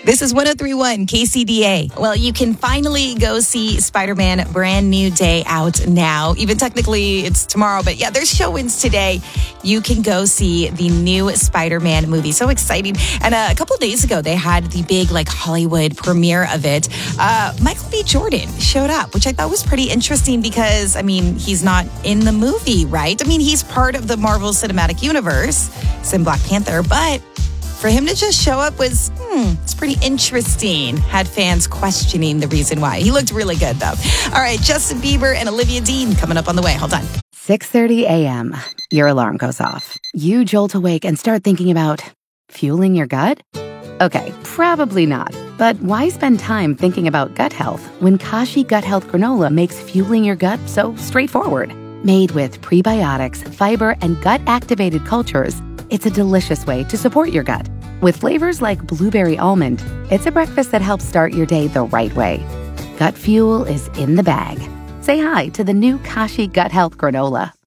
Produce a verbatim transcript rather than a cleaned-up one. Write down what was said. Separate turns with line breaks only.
This is one oh three point one K C D A. Well, you can finally go see Spider-Man Brand New Day out now. Even technically, it's tomorrow, but yeah, there's showings today. You can go see the new Spider-Man movie. So exciting. And uh, a couple of days ago, they had the big like Hollywood premiere of it. Uh, Michael B. Jordan showed up, which I thought was pretty interesting because, I mean, he's not in the movie, right? I mean, he's part of the Marvel Cinematic Universe. He's in Black Panther, but for him to just show up was, hmm, it's pretty interesting. Had fans questioning the reason why. He looked really good, though. All right, Justin Bieber and Olivia Dean coming up on the way. Hold on.
six thirty a.m. Your alarm goes off. You jolt awake and start thinking about fueling your gut? Okay, probably not. But why spend time thinking about gut health when Kashi Gut Health Granola makes fueling your gut so straightforward? Made with prebiotics, fiber, and gut-activated cultures, it's a delicious way to support your gut. With flavors like blueberry almond, it's a breakfast that helps start your day the right way. Gut fuel is in the bag. Say hi to the new Kashi Gut Health Granola.